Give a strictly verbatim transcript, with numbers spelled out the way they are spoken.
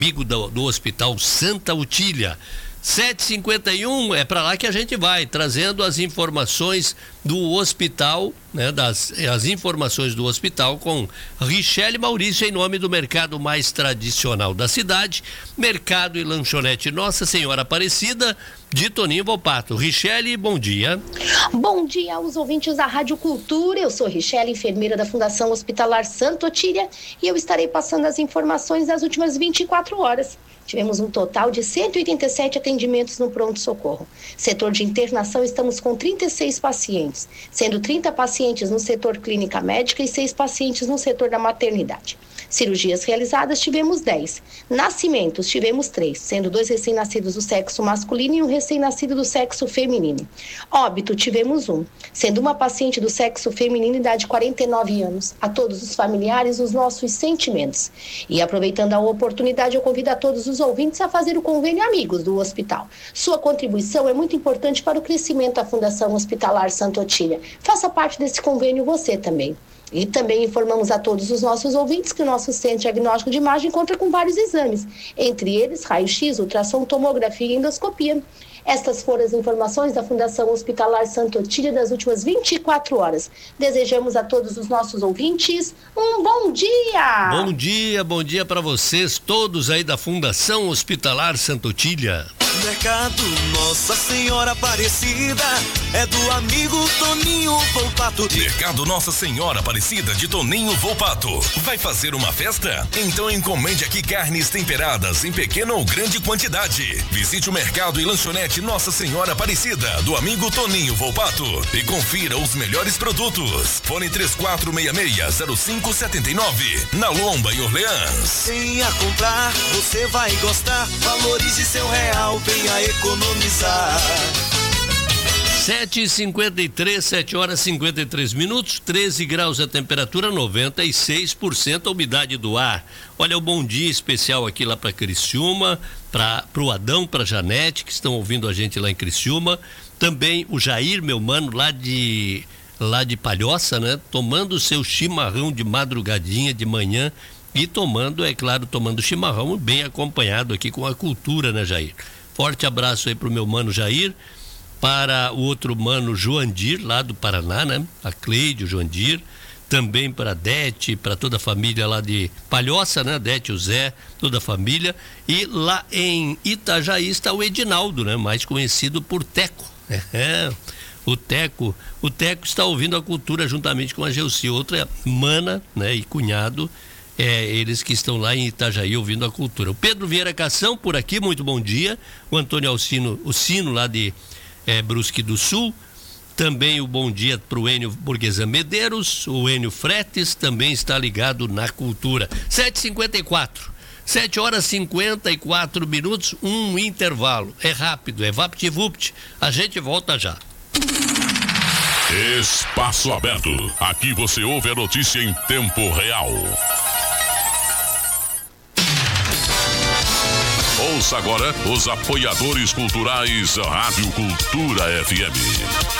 amigo do, do Hospital Santa Otília. sete e cinquenta e um, é para lá que a gente vai, trazendo as informações do hospital, né, das, as informações do hospital com Richelle Maurício, em nome do mercado mais tradicional da cidade, Mercado e Lanchonete Nossa Senhora Aparecida, de Toninho Volpato. Richelle, bom dia. Bom dia aos ouvintes da Rádio Cultura. Eu sou Richelle, enfermeira da Fundação Hospitalar Santa Otília, e eu estarei passando as informações das últimas vinte e quatro horas. Tivemos um total de cento e oitenta e sete atendimentos no pronto-socorro. Setor de internação, estamos com trinta e seis pacientes, sendo trinta pacientes no setor clínica médica e seis pacientes no setor da maternidade. Cirurgias realizadas, tivemos dez. Nascimentos, tivemos três, sendo dois recém-nascidos do sexo masculino e um recém-nascido do sexo feminino. Óbito, tivemos um, sendo uma paciente do sexo feminino, idade de quarenta e nove anos. A todos os familiares, os nossos sentimentos. E aproveitando a oportunidade, eu convido a todos os ouvintes a fazer o convênio Amigos do Hospital. Sua contribuição é muito importante para o crescimento da Fundação Hospitalar Santa Otília. Faça parte desse convênio você também. E também informamos a todos os nossos ouvintes que o nosso Centro Diagnóstico de Imagem conta com vários exames, entre eles raio-x, ultrassom, tomografia e endoscopia. Estas foram as informações da Fundação Hospitalar Santa Otília das últimas vinte e quatro horas. Desejamos a todos os nossos ouvintes um bom dia! Bom dia, bom dia para vocês todos aí da Fundação Hospitalar Santa Otília. Mercado Nossa Senhora Aparecida é do amigo Toninho Volpato. Mercado Nossa Senhora Aparecida de Toninho Volpato. Vai fazer uma festa? Então encomende aqui carnes temperadas em pequena ou grande quantidade. Visite o Mercado e Lanchonete Nossa Senhora Aparecida do amigo Toninho Volpato e confira os melhores produtos. Fone três quatro seis seis zero cinco sete nove, na Lomba, em Orleans. Venha comprar, você vai gostar. Valorize seu real, venha economizar. sete e cinquenta e três, sete horas e cinquenta e três minutos, treze graus a temperatura, noventa e seis por cento a umidade do ar. Olha, o bom dia especial aqui lá para Criciúma, para o Adão, para Janete, que estão ouvindo a gente lá em Criciúma. Também o Jair, meu mano, lá de, lá de Palhoça, né? Tomando o seu chimarrão de madrugadinha, de manhã, e tomando, é claro, tomando chimarrão bem acompanhado aqui com a cultura, né, Jair? Forte abraço aí pro meu mano Jair, para o outro mano Joandir, lá do Paraná, né? A Cleide, o Joandir, também para a Dete, para toda a família lá de Palhoça, né? Dete, o Zé, toda a família. E lá em Itajaí está o Edinaldo, né? Mais conhecido por Teco. É, o Teco, o Teco está ouvindo a cultura juntamente com a Gelsi, outra mana, né? E cunhado. É, eles que estão lá em Itajaí ouvindo a cultura. O Pedro Vieira Cação por aqui, muito bom dia. O Antônio Alcino, o Sino lá de é, Brusque do Sul. Também o bom dia para o Enio Burguesan Medeiros. O Enio Fretes também está ligado na cultura. sete e cinquenta e quatro. sete horas e cinquenta e quatro minutos, um intervalo. É rápido, é vapt-vupt. A gente volta já. Espaço Aberto. Aqui você ouve a notícia em tempo real. Ouça agora os apoiadores culturais Rádio Cultura F M.